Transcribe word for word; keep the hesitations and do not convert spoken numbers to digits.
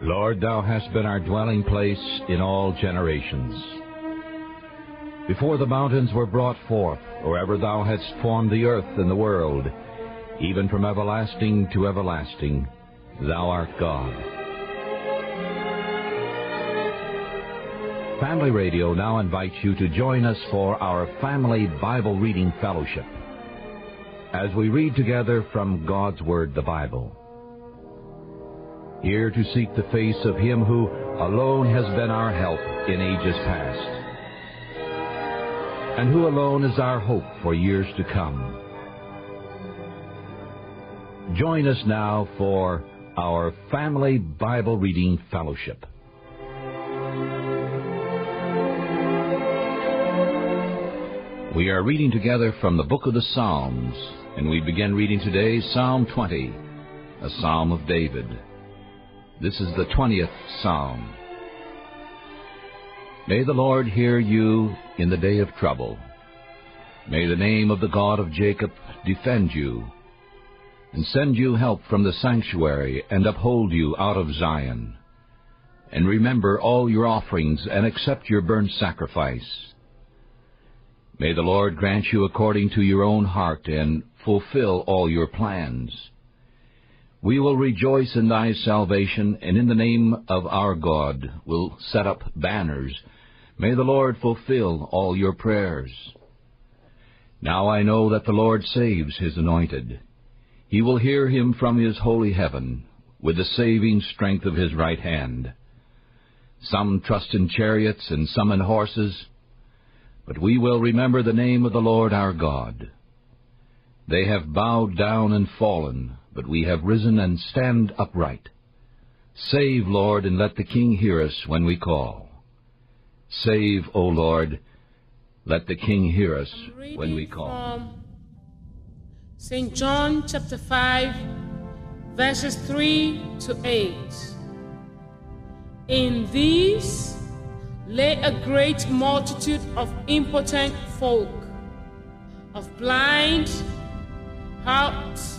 Lord, thou hast been our dwelling place in all generations. Before the mountains were brought forth, or ever thou hadst formed the earth and the world, even from everlasting to everlasting, thou art God. Family Radio now invites you to join us for our Family Bible Reading Fellowship, as we read together from God's Word, the Bible. Here to seek the face of Him who alone has been our help in ages past, and who alone is our hope for years to come. Join us now for our Family Bible Reading Fellowship. We are reading together from the book of the Psalms, and we begin reading today Psalm twenty, a psalm of David. This is the twentieth psalm. May the Lord hear you in the day of trouble. May the name of the God of Jacob defend you, and send you help from the sanctuary, and uphold you out of Zion. And remember all your offerings, and accept your burnt sacrifice. May the Lord grant you according to your own heart, and fulfill all your plans. We will rejoice in thy salvation, and in the name of our God will set up banners. May the Lord fulfill all your prayers. Now I know that the Lord saves his anointed. He will hear him from his holy heaven, with the saving strength of his right hand. Some trust in chariots, and some in horses, but we will remember the name of the Lord our God. They have bowed down and fallen, but we have risen and stand upright. Save, Lord, and let the King hear us when we call. Save, O Lord, let the King hear us when we call. From Saint John chapter five, verses three to eight. In these lay a great multitude of impotent folk, of blind, halt,